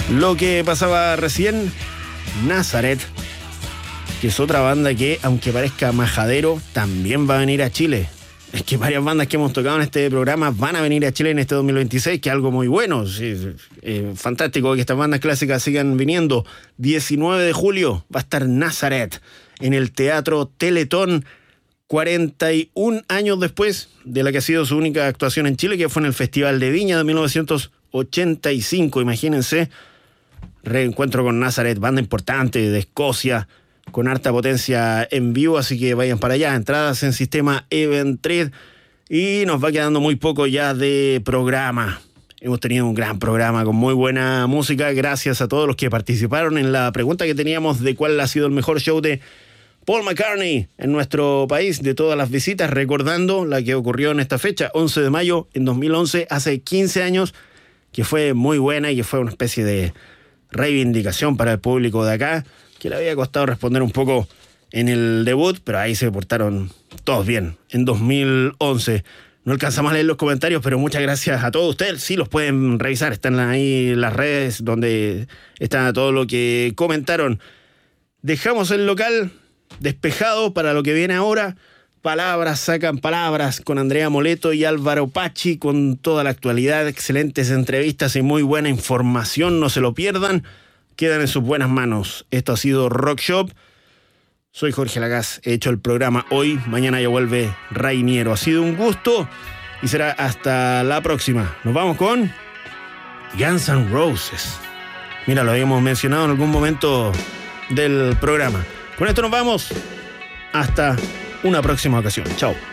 Lo que pasaba recién, Nazareth, que es otra banda que, aunque parezca majadero, también va a venir a Chile. Es que varias bandas que hemos tocado en este programa van a venir a Chile en este 2026, que es algo muy bueno. Sí, fantástico que estas bandas clásicas sigan viniendo. 19 de julio va a estar Nazareth en el Teatro Teletón, 41 años después de la que ha sido su única actuación en Chile, que fue en el Festival de Viña de 1985. Imagínense, reencuentro con Nazareth, banda importante de Escocia, con harta potencia en vivo, así que vayan para allá. Entradas en sistema Eventrid. Y nos va quedando muy poco ya de programa. Hemos tenido un gran programa con muy buena música. Gracias a todos los que participaron en la pregunta que teníamos de cuál ha sido el mejor show de Paul McCartney en nuestro país, de todas las visitas, recordando la que ocurrió en esta fecha, 11 de mayo en 2011, hace 15 años, que fue muy buena y que fue una especie de reivindicación para el público de acá, que le había costado responder un poco en el debut, pero ahí se portaron todos bien. En 2011 no alcanzamos a leer los comentarios, pero muchas gracias a todos ustedes. Sí, los pueden revisar, están ahí las redes donde está todo lo que comentaron. Dejamos el local despejado para lo que viene ahora. Palabras sacan palabras con Andrea Moleto y Álvaro Pachi, con toda la actualidad, excelentes entrevistas y muy buena información. No se lo pierdan. Quedan en sus buenas manos. Esto ha sido Rock Shop. Soy Jorge Lagaz. He hecho el programa hoy. Mañana ya vuelve Rainiero. Ha sido un gusto y será hasta la próxima. Nos vamos con Guns N' Roses. Mira, lo habíamos mencionado en algún momento del programa. Con esto nos vamos. Hasta una próxima ocasión. Chao.